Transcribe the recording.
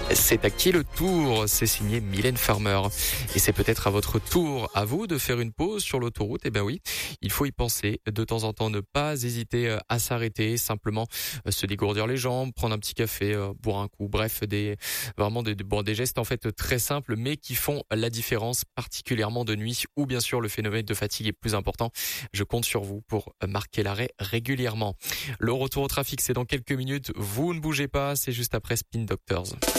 C'est à qui le tour? C'est signé Mylène Farmer. Et c'est peut-être à votre tour, à vous, de faire une pause sur l'autoroute. Eh ben oui, il faut y penser. De temps en temps, ne pas hésiter à s'arrêter, simplement se dégourdir les jambes, prendre un petit café, boire un coup. Bref, des gestes en fait très simples, mais qui font la différence, particulièrement de nuit, où bien sûr le phénomène de fatigue est plus important. Je compte sur vous pour marquer l'arrêt régulièrement. Le retour au trafic, c'est dans quelques minutes. Vous ne bougez pas, c'est juste après Spin Doctors.